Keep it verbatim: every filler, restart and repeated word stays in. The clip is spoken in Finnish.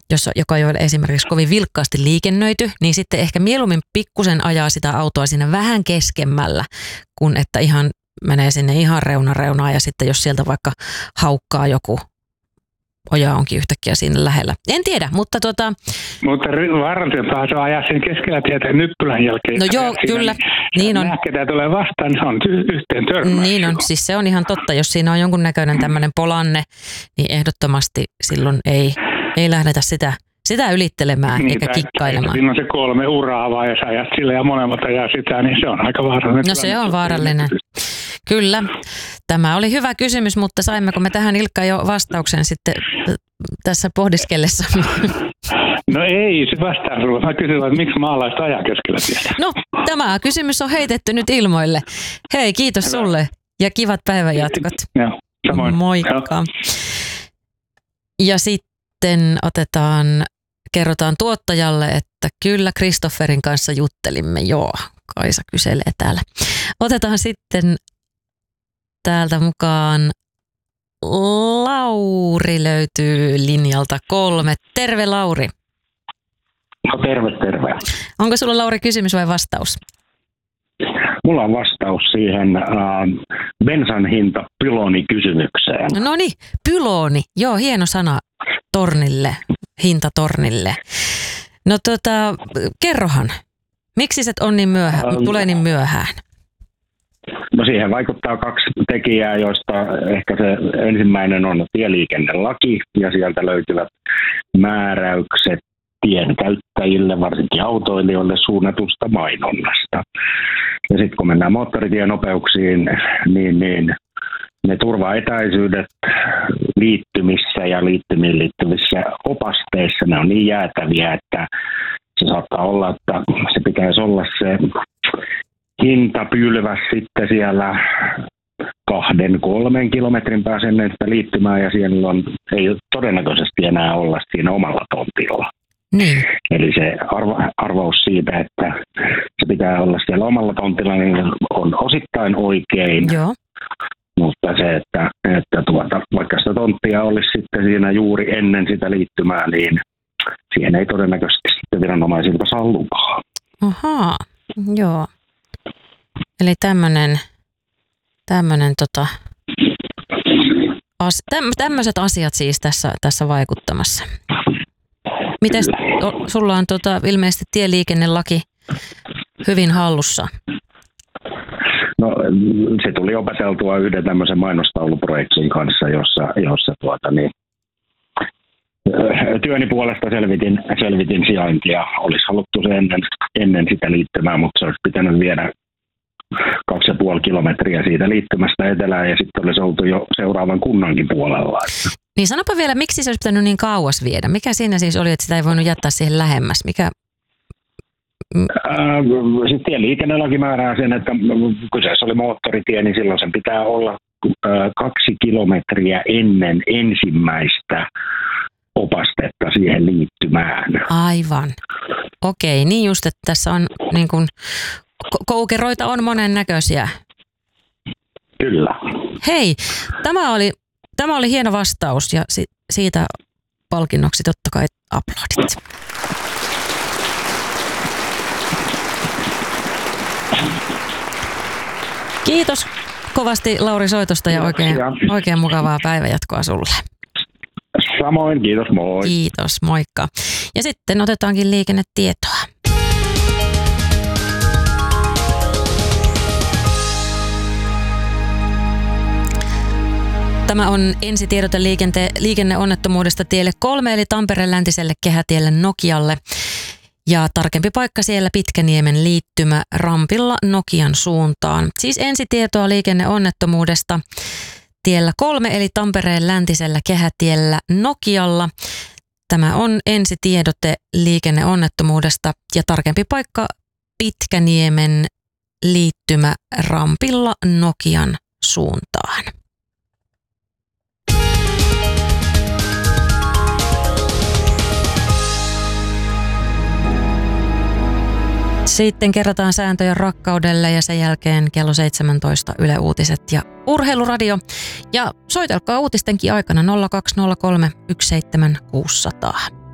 jos, joka ei ole esimerkiksi kovin vilkkaasti liikennöity, niin sitten ehkä mieluummin pikkusen ajaa sitä autoa siinä vähän keskemmällä, kun että ihan menee sinne ihan reuna reunaan ja sitten jos sieltä vaikka haukkaa joku oja onkin yhtäkkiä siinä lähellä. En tiedä, mutta tota... Mutta vaarallisempaa se on ajaa sen keskellä tietä nyppylän jälkeen. No joo, kyllä. Niin, niin on. Nähketä tulee vastaan, niin se on yhteen törmäys. Niin on, siis se on ihan totta. Jos siinä on jonkunnäköinen tämmöinen polanne, niin ehdottomasti silloin ei, ei lähdetä sitä, sitä ylittelemään niin, eikä kikkailemaan. Siinä on se kolme uraavaa ja sä ajat sille ja molemmat ajaa sitä, niin se on aika vaarallinen. No se on vaarallinen. Kyllä. Tämä oli hyvä kysymys, mutta saimmeko me tähän Ilkka jo vastauksen sitten tässä pohdiskellessa? No ei, se vastaa sinulle. Mä kysyin, että miksi maalaiset ajaa keskellä tietä. No, tämä kysymys on heitetty nyt ilmoille. Hei, kiitos hyvä. Sulle ja kivat päivänjatkot. Joo, samoin. Moikka. Joo. Ja sitten otetaan, kerrotaan tuottajalle, että kyllä Kristofferin kanssa juttelimme. Joo, Kaisa kyselee täällä. Otetaan sitten täältä mukaan Lauri löytyy linjalta kolme. Terve Lauri. No terve, terve. Onko sulla Lauri kysymys vai vastaus? Mulla on vastaus siihen äh, bensan hinta pyloni-kysymykseen. No niin, pyloni. Joo, hieno sana tornille, hinta tornille. No tota, kerrohan, miksi se on niin myöhään, tulee niin myöhään? No siihen vaikuttaa kaksi tekijää, joista ehkä se ensimmäinen on tieliikennelaki ja sieltä löytyvät määräykset tien käyttäjille, varsinkin autoilijoille suunnatusta mainonnasta. Ja sitten kun mennään moottoritienopeuksiin, niin, niin ne turvaetäisyydet liittymissä ja liittymiin liittyvissä opasteissa, ne on niin jäätäviä, että se saattaa olla, että se pitäisi olla se hintapylväs sitten siellä kahden, kolmen kilometrin päässä ennen sitä liittymää ja siellä on, ei todennäköisesti enää olla siinä omalla tontilla. Niin. Eli se arva, arvaus siitä, että se pitää olla siellä omalla tontilla, niin on osittain oikein. Joo. Mutta se, että, että tuota, vaikka sitä tonttia olisi sitten siinä juuri ennen sitä liittymää, niin siihen ei todennäköisesti sitten viranomaisilta saa lupaa. Ahaa, joo. Eli tämmöinen, tämmöinen tota, as, täm, tämmöiset asiat siis tässä, tässä vaikuttamassa. Mites o, sulla on tota, ilmeisesti tieliikennelaki hyvin hallussa? No se tuli opeteltua yhden tämmöisen mainostauluprojektin kanssa, jossa, jossa tuota, niin, työni puolesta selvitin, selvitin sijaintia. Olisi haluttu se ennen, ennen sitä liittymää, mutta se olisi pitänyt viedä kaksi ja puoli kilometriä siitä liittymästä etelään ja sitten olisi oltu jo seuraavan kunnankin puolella. Niin sanopa vielä, miksi se olisi pitänyt niin kauas viedä? Mikä siinä siis oli, että sitä ei voinut jättää siihen lähemmäs? Mikä... Sitten tieliikennelaki määrää sen, että kyseessä oli moottoritie, niin silloin sen pitää olla kaksi kilometriä ennen ensimmäistä opastetta siihen liittymään. Aivan. Okei, niin just, että tässä on niin kuin, koukeroita on monennäköisiä. Kyllä. Hei, tämä oli, tämä oli hieno vastaus ja si, siitä palkinnoksi totta kai aplodit. Kiitos kovasti Lauri soitosta ja oikein, oikein mukavaa päivänjatkoa sulle. Samoin, kiitos, moi. Kiitos, moikka. Ja sitten otetaankin liikennetietoa. Tämä on ensitiedote liikente- liikenneonnettomuudesta tielle kolme eli Tampereen läntiselle kehätielle Nokialle. Ja tarkempi paikka siellä Pitkäniemen liittymä rampilla Nokian suuntaan. Siis ensitietoa liikenneonnettomuudesta tiellä kolme eli Tampereen läntisellä kehätiellä Nokialla. Tämä on ensitiedote liikenneonnettomuudesta ja tarkempi paikka Pitkäniemen liittymä rampilla Nokian suuntaan. Sitten kerrotaan sääntöjä rakkaudelle ja sen jälkeen kello seitsemäntoista Yle Uutiset ja Urheiluradio. Ja soitelkaa uutistenkin aikana nolla kaksi nolla kolme yksi seitsemän kuusi nolla nolla.